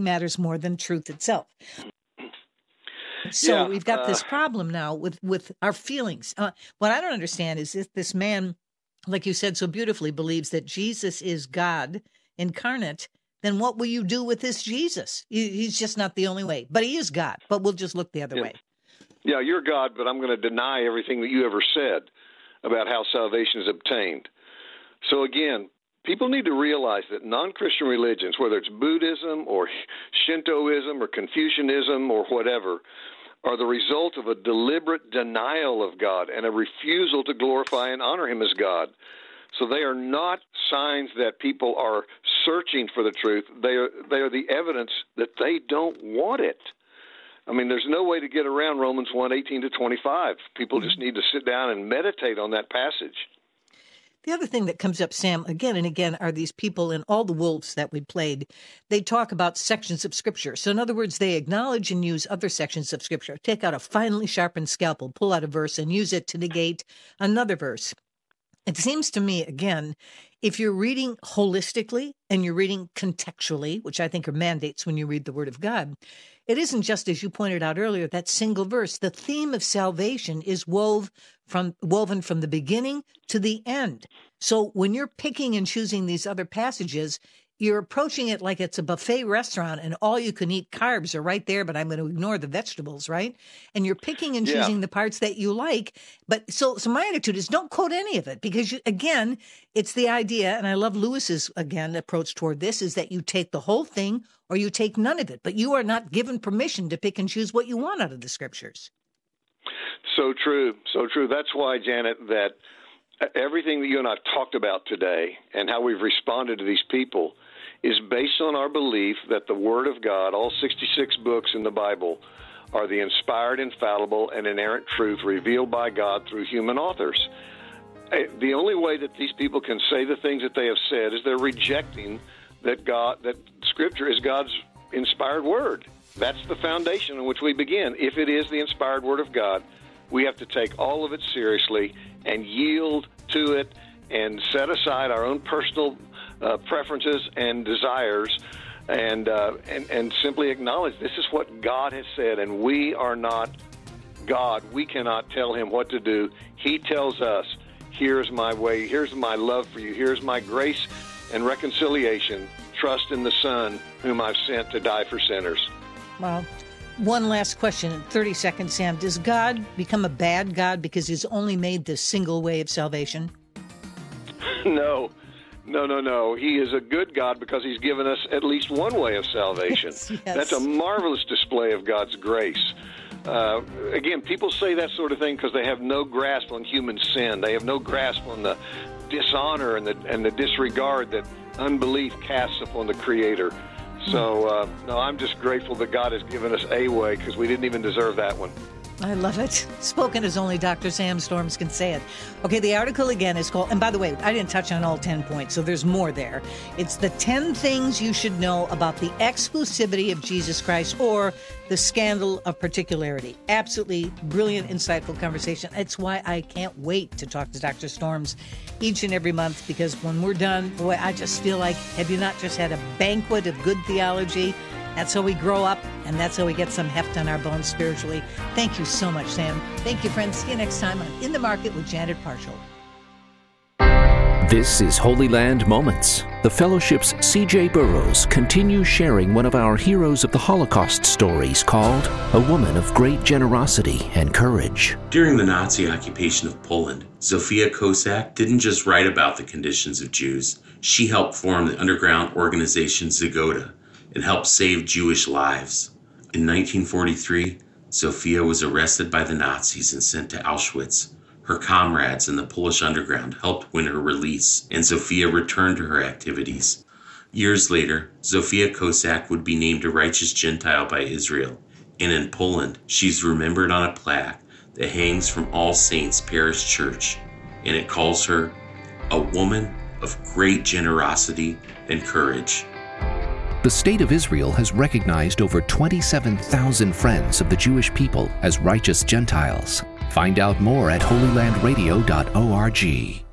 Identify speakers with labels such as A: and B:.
A: matters more than truth itself. So we've got this problem now with our feelings. What I don't understand is if this man, like you said so beautifully, believes that Jesus is God incarnate, then what will you do with this Jesus? He's just not the only way. But he is God, but we'll just look the other way.
B: Yeah, you're God, but I'm going to deny everything that you ever said about how salvation is obtained. So again, people need to realize that non-Christian religions, whether it's Buddhism or Shintoism or Confucianism or whatever, are the result of a deliberate denial of God and a refusal to glorify and honor him as God. So they are not signs that people are searching for the truth. They are the evidence that they don't want it. I mean, there's no way to get around Romans 1:18-25. People just need to sit down and meditate on that passage.
A: The other thing that comes up, Sam, again and again, are these people in all the wolves that we played. They talk about sections of Scripture. So in other words, they acknowledge and use other sections of Scripture. Take out a finely sharpened scalpel, pull out a verse, and use it to negate another verse. It seems to me, again, if you're reading holistically and you're reading contextually, which I think are mandates when you read the Word of God, it isn't just, as you pointed out earlier, that single verse. The theme of salvation is woven from the beginning to the end. So when you're picking and choosing these other passages, you're approaching it like it's a buffet restaurant and all you can eat carbs are right there, but I'm going to ignore the vegetables, right? And you're picking and choosing the parts that you like. But so my attitude is don't quote any of it because, again, it's the idea, and I love Lewis's, again, approach toward this, is that you take the whole thing or you take none of it. But you are not given permission to pick and choose what you want out of the Scriptures.
B: So true. So true. That's why, Janet, that everything that you and I have talked about today and how we've responded to these people is based on our belief that the Word of God, all 66 books in the Bible, are the inspired, infallible, and inerrant truth revealed by God through human authors. The only way that these people can say the things that they have said is they're rejecting that Scripture is God's inspired Word. That's the foundation on which we begin. If it is the inspired Word of God, we have to take all of it seriously and yield to it and set aside our own personal preferences and desires and simply acknowledge this is what God has said, and we are not God. We cannot tell him what to do. He tells us, here's my way, here's my love for you, here's my grace and reconciliation. Trust in the Son whom I've sent to die for sinners.
A: Well, one last question in 30 seconds, Sam. Does God become a bad God because he's only made this single way of salvation?
B: No. He is a good God because he's given us at least one way of salvation.
A: Yes.
B: That's a marvelous display of God's grace. Again, people say that sort of thing because they have no grasp on human sin. They have no grasp on the dishonor and the disregard that unbelief casts upon the Creator. So, no, I'm just grateful that God has given us a way because we didn't even deserve that one.
A: I love it. Spoken as only Dr. Sam Storms can say it. Okay, the article again is called, and by the way, I didn't touch on all 10 points, so there's more there. It's the 10 things you should know about the exclusivity of Jesus Christ or the scandal of particularity. Absolutely brilliant, insightful conversation. It's why I can't wait to talk to Dr. Storms each and every month, because when we're done, boy, I just feel like, have you not just had a banquet of good theology? That's how we grow up, and that's how we get some heft on our bones spiritually. Thank you so much, Sam. Thank you, friends. See you next time on In the Market with Janet Parshall.
C: This is Holy Land Moments. The Fellowship's C.J. Burroughs continues sharing one of our Heroes of the Holocaust stories called A Woman of Great Generosity and Courage.
D: During the Nazi occupation of Poland, Zofia Kosak didn't just write about the conditions of Jews. She helped form the underground organization Zagoda and helped save Jewish lives. In 1943, Zofia was arrested by the Nazis and sent to Auschwitz. Her comrades in the Polish underground helped win her release, and Zofia returned to her activities. Years later, Zofia Kosak would be named a righteous Gentile by Israel, and in Poland, she's remembered on a plaque that hangs from All Saints Parish Church, and it calls her a woman of great generosity and courage.
C: The State of Israel has recognized over 27,000 friends of the Jewish people as righteous Gentiles. Find out more at holylandradio.org.